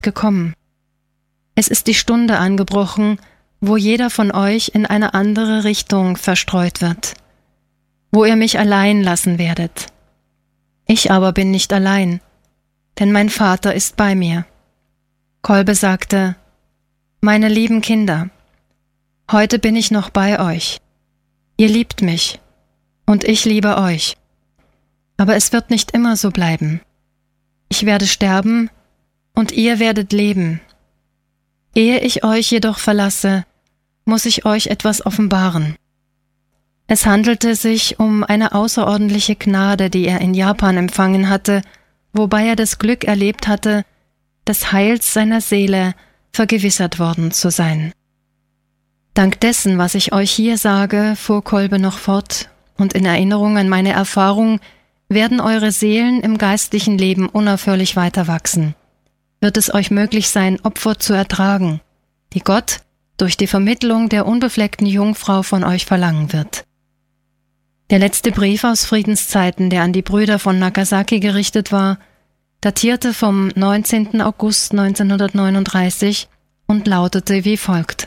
gekommen. Es ist die Stunde angebrochen, wo jeder von euch in eine andere Richtung verstreut wird, wo ihr mich allein lassen werdet. Ich aber bin nicht allein, denn mein Vater ist bei mir. Kolbe sagte: Meine lieben Kinder, heute bin ich noch bei euch. Ihr liebt mich und ich liebe euch. Aber es wird nicht immer so bleiben. Ich werde sterben und ihr werdet leben. Ehe ich euch jedoch verlasse, muss ich euch etwas offenbaren. Es handelte sich um eine außerordentliche Gnade, die er in Japan empfangen hatte, wobei er das Glück erlebt hatte, des Heils seiner Seele vergewissert worden zu sein. Dank dessen, was ich euch hier sage, fuhr Kolbe noch fort, und in Erinnerung an meine Erfahrung, werden eure Seelen im geistlichen Leben unaufhörlich weiter wachsen. Wird es euch möglich sein, Opfer zu ertragen, die Gott durch die Vermittlung der unbefleckten Jungfrau von euch verlangen wird. Der letzte Brief aus Friedenszeiten, der an die Brüder von Nagasaki gerichtet war, datierte vom 19. August 1939 und lautete wie folgt: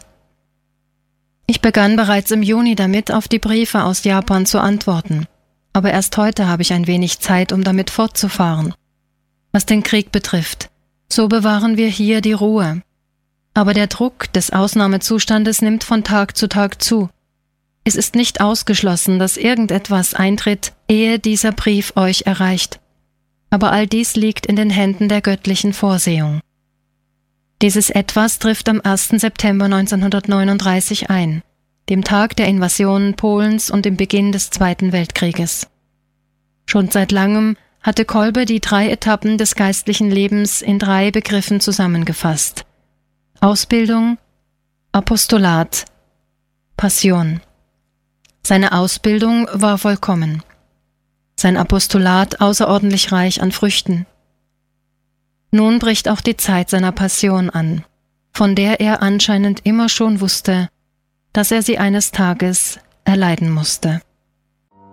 Ich begann bereits im Juni damit, auf die Briefe aus Japan zu antworten, aber erst heute habe ich ein wenig Zeit, um damit fortzufahren. Was den Krieg betrifft, so bewahren wir hier die Ruhe. Aber der Druck des Ausnahmezustandes nimmt von Tag zu Tag zu. Es ist nicht ausgeschlossen, dass irgendetwas eintritt, ehe dieser Brief euch erreicht. Aber all dies liegt in den Händen der göttlichen Vorsehung. Dieses Etwas trifft am 1. September 1939 ein, dem Tag der Invasion Polens und dem Beginn des Zweiten Weltkrieges. Schon seit langem hatte Kolbe die 3 Etappen des geistlichen Lebens in 3 Begriffen zusammengefasst: Ausbildung, Apostolat, Passion. Seine Ausbildung war vollkommen, sein Apostolat außerordentlich reich an Früchten. Nun bricht auch die Zeit seiner Passion an, von der er anscheinend immer schon wusste, dass er sie eines Tages erleiden musste.